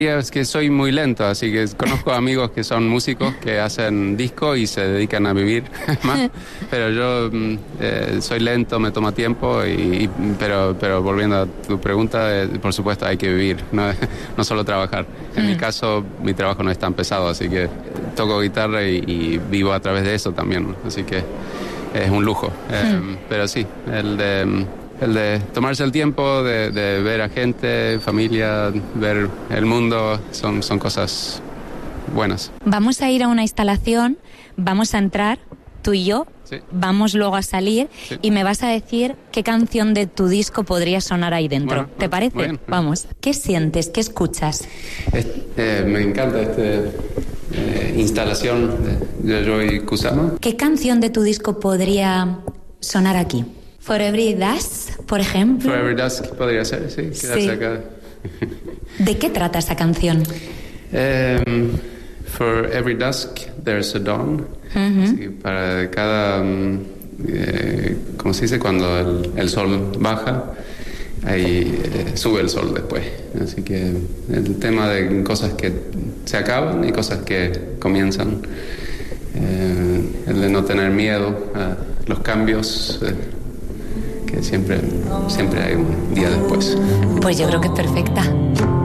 Es que soy muy lento, así que conozco amigos que son músicos que hacen disco y se dedican a vivir más, pero yo soy lento, me toma tiempo, pero volviendo a tu pregunta, por supuesto hay que vivir, no solo trabajar. En mi caso, mi trabajo no es tan pesado, así que toco guitarra y vivo a través de eso también, así que es un lujo. Pero sí, el de tomarse el tiempo de ver a gente, familia, ver el mundo, son cosas buenas. Vamos a ir a una instalación, vamos a entrar, tú y yo, sí. Vamos luego a salir, sí. Y me vas a decir qué canción de tu disco podría sonar ahí dentro. Bueno, ¿te parece? Bien. Vamos. ¿Qué sientes? ¿Qué escuchas? Me encanta esta instalación de Yayoi Kusama. ¿Qué canción de tu disco podría sonar aquí? For Every Dusk, por ejemplo. For Every Dusk podría ser, sí, quedarse acá. ¿De qué trata esa canción? For every dusk, there's a dawn. Así que para cada, ¿cómo se dice? Cuando el sol baja, ahí sube el sol después. Así que el tema de cosas que se acaban y cosas que comienzan. El de no tener miedo a los cambios. Que siempre hay un día después. Pues yo creo que es perfecta.